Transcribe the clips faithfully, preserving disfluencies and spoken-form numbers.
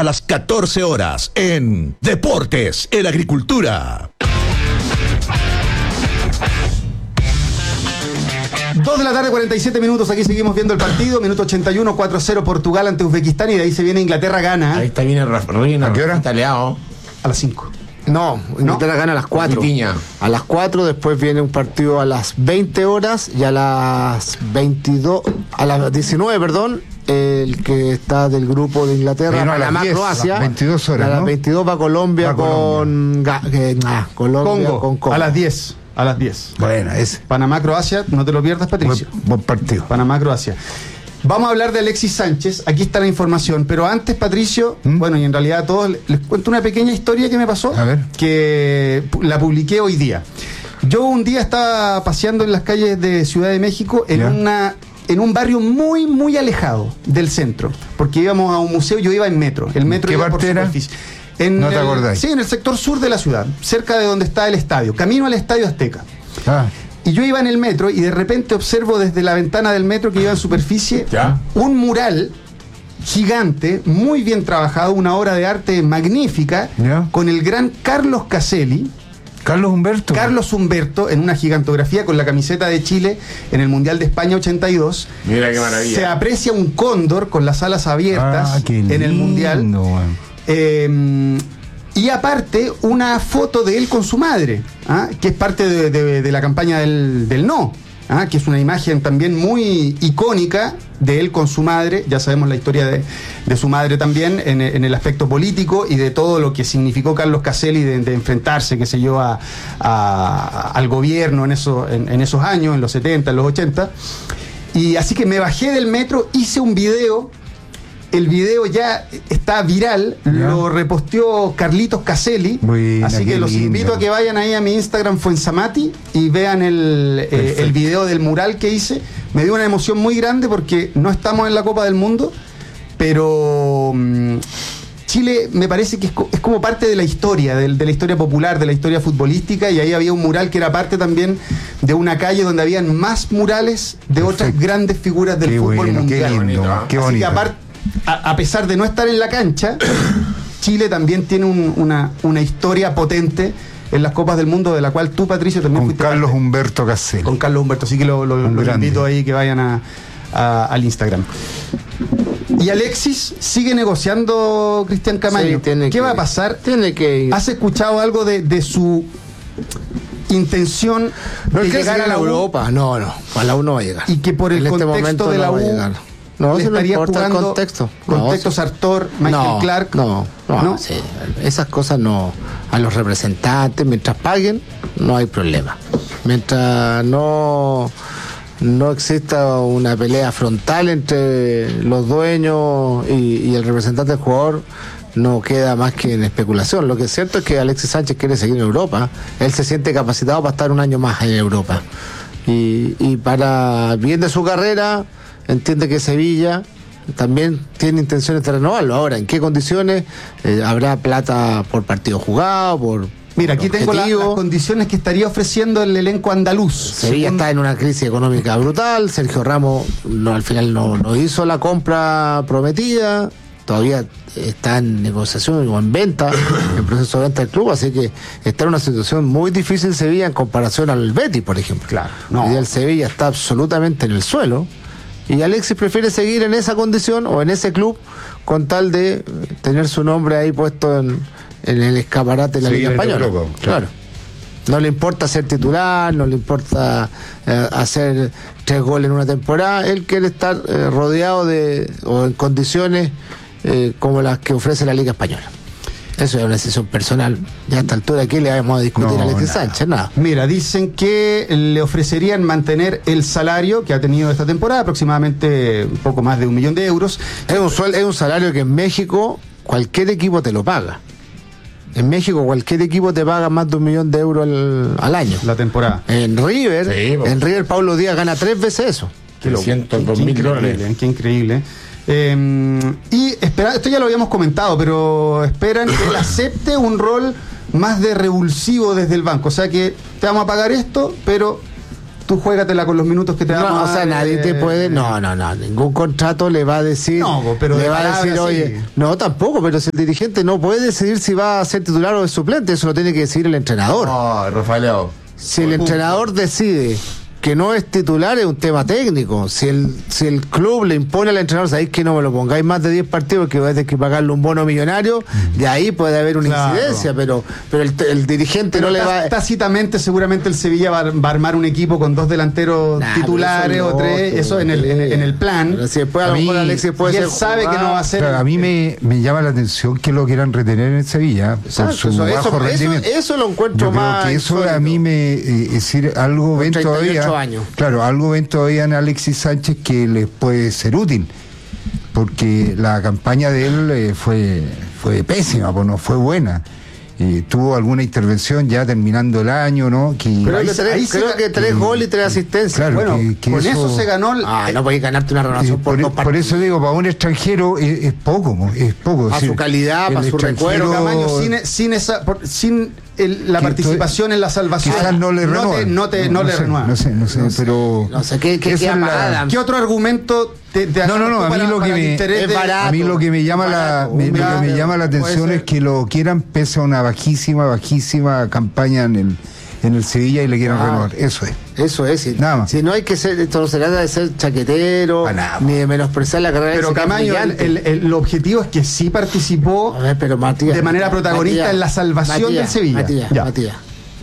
a las catorce horas en Deportes en Agricultura. dos de la tarde, cuarenta y siete minutos, aquí seguimos viendo el partido, minuto ochenta y uno, cuatro cero Portugal ante Uzbekistán y de ahí se viene Inglaterra gana. Ahí está, viene Rafa Reina. ¿A qué hora? Italiano. A las cinco. No, Inglaterra ¿No? gana a las cuatro. Vitiña. A las cuatro, después viene un partido a las veinte horas y a las veintidós, a las diecinueve, perdón, el que está del grupo de Inglaterra, Panamá, Croacia. veintidós horas, a las ¿no? veintidós va Colombia, va con Colombia. Ga, eh, nah, Colombia Congo, con Congo. a las diez. A las diez. Bueno, ese. Panamá, Croacia, no te lo pierdas, Patricio. Buen, buen partido. Panamá, Croacia. Vamos a hablar de Alexis Sánchez, aquí está la información, pero antes, Patricio, ¿Mm? bueno, y en realidad a todos les cuento una pequeña historia que me pasó, a ver. que la publiqué hoy día. Yo un día estaba paseando en las calles de Ciudad de México en una en un barrio muy, muy alejado del centro, porque íbamos a un museo, yo iba en metro, el metro ¿Qué iba por parte era? superficie. En ¿No te el, acordáis? Sí, en el sector sur de la ciudad, cerca de donde está el estadio, camino al Estadio Azteca. Ah. Y yo iba en el metro y de repente observo desde la ventana del metro que iba en superficie ¿Ya? un mural gigante, muy bien trabajado, una obra de arte magnífica, ¿Ya? con el gran Carlos Caselli. Carlos Humberto. Carlos Humberto, en una gigantografía con la camiseta de Chile en el Mundial de España ochenta y dos. Mira qué maravilla. Se aprecia un cóndor con las alas abiertas Ah, qué en el Mundial. lindo, man. Eh, y aparte, una foto de él con su madre, ¿ah? que es parte de, de, de la campaña del, del no, ¿ah? que es una imagen también muy icónica de él con su madre. Ya sabemos la historia de, de su madre también en, en el aspecto político y de todo lo que significó Carlos Caselli de, de enfrentarse, qué sé yo, a, a, al gobierno en, eso, en, en esos años, en los setenta, en los ochenta. Y así que me bajé del metro, hice un video. El video ya está viral, ¿ya? Lo reposteó Carlitos Caselli. Buena, así que los lindo. invito a que vayan ahí a mi Instagram Fuensamati y vean el, eh, el video del mural que hice. Me dio una emoción muy grande porque no estamos en la Copa del Mundo, pero mmm, Chile me parece que es, co- es como parte de la historia, de, de la historia popular, de la historia futbolística, y ahí había un mural que era parte también de una calle donde habían más murales de Perfecto. Otras grandes figuras del qué fútbol bueno, mundial. Qué lindo, Bonito, ¿eh? qué Así bonito. que aparte, a, a pesar de no estar en la cancha, Chile también tiene un, una, una historia potente en las Copas del Mundo, de la cual tú, Patricio, también Con fuiste Carlos parte. Humberto Caselli. Con Carlos Humberto, así que lo, lo, Un los grande. invito ahí que vayan a, a- al Instagram. Y Alexis sigue negociando, Cristian Camaño. Sí, tiene ¿Qué que- va a pasar? Tiene que ir. ¿Has escuchado algo de, de su intención No de es que llegar llegar a la U? Europa, no, no, a la U no va a llegar. Y que por el En este contexto momento de la no va a U llegar. No, le eso no estaría importa el jugando contexto. No, contexto eso- Sartor, Michael no, Clark. No, no, ¿No? sí, esas cosas no. A los representantes, mientras paguen, no hay problema. Mientras no, no exista una pelea frontal entre los dueños y, y el representante del jugador, no queda más que en especulación. Lo que es cierto es que Alexis Sánchez quiere seguir en Europa. Él se siente capacitado para estar un año más en Europa. Y, y para bien de su carrera, entiende que Sevilla también tiene intenciones de renovarlo. Ahora, ¿en qué condiciones? Eh, ¿Habrá plata por partido jugado? Por Mira, por aquí tengo la- las objetivo? condiciones que estaría ofreciendo el elenco andaluz. Sevilla Según- está en una crisis económica brutal. Sergio Ramos no, al final no, no hizo la compra prometida. Todavía está en negociación o en venta, en proceso de venta del club, así que está en una situación muy difícil Sevilla en comparación al Betis, por ejemplo. Claro, no. Hoy día el Sevilla está absolutamente en el suelo y Alexis prefiere seguir en esa condición o en ese club con tal de tener su nombre ahí puesto en, en el escaparate de la Seguir Liga en Española. Europa, Claro. No le importa ser titular, no le importa eh, hacer tres goles en una temporada. Él quiere estar eh, rodeado de o en condiciones eh, como las que ofrece la Liga Española. Eso es una decisión personal. Ya a esta altura, ¿qué le vamos a discutir No, a Alexis nada. Sánchez? Nada. Mira, dicen que le ofrecerían mantener el salario que ha tenido esta temporada, aproximadamente un poco más de un millón de euros. Es un, suel- es un salario que en México cualquier equipo te lo paga. En México cualquier equipo te paga más de un millón de euros al, al año. La temporada. En River, Sí, po. en River Pablo Díaz gana tres veces eso. trescientos dos Qué mil increíble, dólares. qué increíble. Eh, y espera, esto ya lo habíamos comentado, pero esperan que él acepte un rol más de revulsivo desde el banco. O sea que te vamos a pagar esto, pero tú juégatela con los minutos que te No, damos. o sea, nadie te puede, no, no, no, ningún contrato le va a decir, No, pero le de va a decir, palabra, oye, sí. no, tampoco, pero si el dirigente no puede decidir si va a ser titular o de suplente, eso lo tiene que decidir el entrenador. No, Rafaeleo. Si el entrenador decide que no es titular, es un tema técnico. Si el si el club le impone al entrenador, sabéis que no me lo pongáis más de diez partidos, que vais a tener que pagarle un bono millonario, de ahí puede haber una Claro. incidencia, pero pero el, el dirigente Pero no le tá- va a... tácitamente seguramente el Sevilla va, va a armar un equipo con dos delanteros Nah, titulares pero eso o tres, no, eso en el, en, el- en el plan. Pero si después a lo A mejor mí- Alexis puede y ser él sabe que no va a ser. Claro, a mí me, me llama la atención que lo quieran retener en Sevilla Exacto, por su eso- eso- bajo eso- rendimiento. eso lo encuentro Yo creo más que eso insólito. a mí me eh, es decir, algo ven treinta y ocho todavía. años. Claro, algo ven todavía en Alexis Sánchez que les puede ser útil. Porque la campaña de él eh, fue, fue pésima, pues no fue buena. Eh, tuvo alguna intervención ya terminando el año, ¿no? Que, Creo ahí que se- tres, ahí se- creo que tres goles y tres asistencias. Claro, Bueno, que- que con eso, eso- se ganó. el- Ah, no podéis ganarte una Eh, renovación por, por, dos por partidos. eso digo, para un extranjero es, es poco, mo, es poco. Pa' es decir, su calidad, el pa' su extranjero- recuerdo, Camaño, sin, sin esa por- sin el- la Que participación en la salvación, Quizás no le no renuevan. te, no te- no le sé, renuevan. No sé, no sé, pero... No sé, ¿qué, qué, esa qué es ama la- Adams? ¿Qué otro argumento te, te No, no, no, agarras a tú mí lo que para el me- interés es de- barato. A mí lo que me llama la barato, me, lo que barato, me llama la puede atención ser. es que lo quieran pese a una bajísima, bajísima campaña en el en el Sevilla y le quieran Ah. renovar. Eso es. Eso es, si, Nada más. si no hay que ser, esto no se trata de ser chaquetero, Para nada. ni de menospreciar la carrera Pero de ese Camaño, el, brillante. el- el objetivo es que sí participó A ver, pero Matías, de manera protagonista Matías, en la salvación Matías, del Sevilla. Matías, Ya. Matías.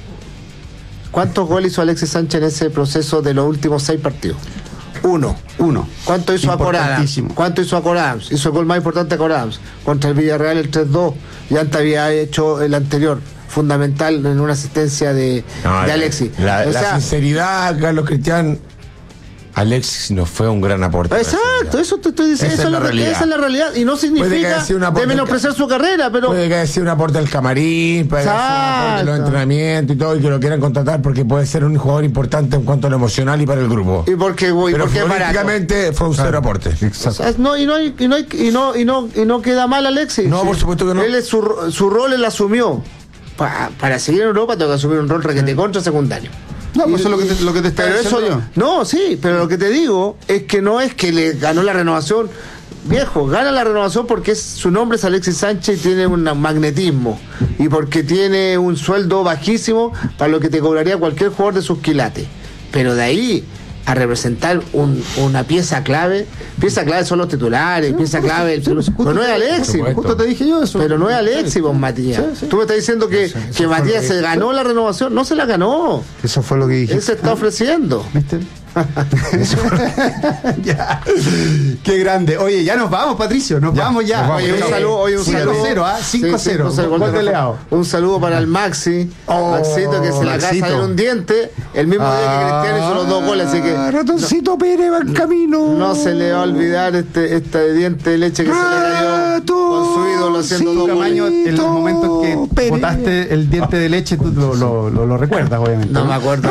¿Cuántos goles hizo Alexis Sánchez en ese proceso de los últimos seis partidos? Uno. Uno. ¿Cuánto hizo a Coradams? Importantísimo. ¿Cuánto hizo a Coradams? Hizo el gol más importante a Coradams. Contra el Villarreal el tres dos. Y antes había hecho el anterior, fundamental en una asistencia de, No, de Alexis. La, O la sea, sinceridad, Carlos Cristian. Alexis no fue un gran aporte. para exacto, Sevilla. eso te estoy diciendo. Esa Eso es la es lo que- realidad. esa es la realidad. Y no Puede que significa haya sido una de aporte- menospreciar su carrera, pero. Puede que haya sido un aporte al camarín, puede que haya sido un aporte a los Exacto. entrenamientos y todo, y que lo quieran contratar porque puede ser un jugador importante en cuanto a lo emocional y para el grupo. Y porque, voy, Pero porque es barato. futbolísticamente fue un cero aporte. O Exacto. sea, no, y, no, hay- y, no, hay- y, no, y, no, y no queda mal Alexis. No, por supuesto que no. Él es su, ro- su rol él asumió. Pa- para seguir en Europa tengo que asumir un rol requete contra secundario. No, pues Y- eso es lo que te, lo que te está Pero diciendo eso, yo. no, sí, pero lo que te digo es que no es que le ganó la renovación. Viejo, gana la renovación porque es, su nombre es Alexis Sánchez y tiene un magnetismo. Y porque tiene un sueldo bajísimo para lo que te cobraría cualquier jugador de sus quilates. Pero de ahí a representar un- una pieza clave, pieza clave son los titulares, pieza clave, el, pero no es Alexis. supuesto. Justo te dije yo eso. Pero no es Alexis, vos, Matías. Sí, sí. Tú me estás diciendo que, Eso- eso que fue Matías lo que- se ganó la renovación. No se la ganó. Eso fue lo que dije. Él se está ofreciendo. ¿Viste? Ya. Qué grande. Oye, ya nos vamos, Patricio. Nos vamos ya. nos vamos. Oye, un Oye, saludo, oye, un cinco saludo. cero, ¿ah? Sí, cinco cero. cinco cero, Gol gol de de Leao. Rafa. Un saludo para el Maxi. Oh, Maxito, que se le acaba de Maxito. salir un diente. El mismo día que Cristiano hizo los dos goles. Así que Ah, Ratoncito Pérez va en camino. no se le va a olvidar este, este diente de leche que se le cayó con su ídolo haciendo dos Camaño, goles. en los momentos que Pérez. botaste el diente de leche, tú lo, lo, lo, lo recuerdas, obviamente. No me acuerdo.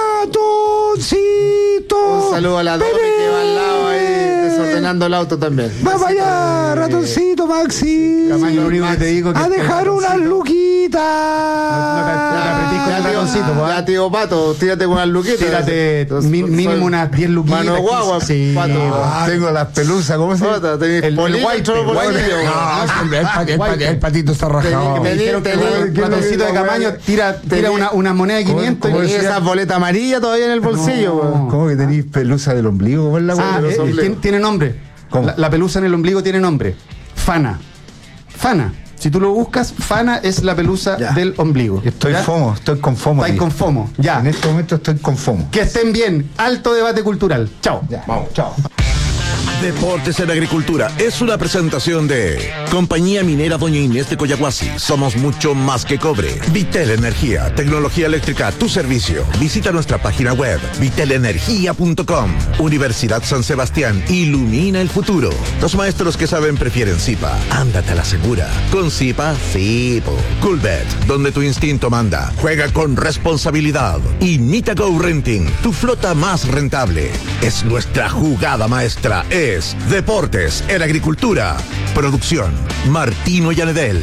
Ratoncito. Un saludo a la Domi que va al lado ahí desordenando el auto también. Va para allá, ratoncito Maxi. Camaño, lo único que te digo que A dejar unas luquitas. No te- no te apretís con Ya, el tío, ratoncito, po, ¿ah? ya, tío Pato, tírate con las luquitas. Tírate Entonces, mi- son- mínimo unas diez luquitas. Mano guagua, Sí, Pato. Ah, tengo las pelusas, ¿cómo se llama? Jota, tenés El- el polilla, guaype, cholo guaype. bolsillo. No, el, el, pat- el pat- el patito está rajado. Tenía- Me dijeron que tenía- el ratoncito de Camaño tira, tira tenía- una, una moneda de quinientos cómo y Tenía esa boleta amarilla todavía en el bolsillo. No. weón. ¿Cómo que tenéis pelusa del ombligo? ¿Cómo es la Ah, weá? los eh, eh, ombligos. tiene, tiene nombre. ¿Cómo? La, la pelusa en el ombligo tiene nombre. Fana. Fana. Si tú lo buscas, Fana es la pelusa Ya. del ombligo. Estoy ¿Ya? FOMO, estoy con FOMO. Estáis tío. con FOMO. Ya. En este momento estoy con FOMO. Que estén bien. Alto debate cultural. Chao. Ya, vamos, chao. Deportes en Agricultura es una presentación de Compañía Minera Doña Inés de Coyahuasi. Somos mucho más que cobre. Vitel Energía, tecnología eléctrica a tu servicio. Visita nuestra página web vitel energía punto com. Universidad San Sebastián, ilumina el futuro. Los maestros que saben prefieren Zipa. Ándate a la segura. Con Zipa, sí. po. Coolbet, donde tu instinto manda. Juega con responsabilidad. Y Mita Go Renting, tu flota más rentable. Es nuestra jugada maestra. Es Deportes en Agricultura. Producción, Martino Yanedel.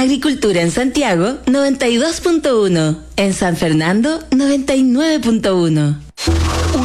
Agricultura en Santiago noventa y dos punto uno. En San Fernando noventa y nueve punto uno.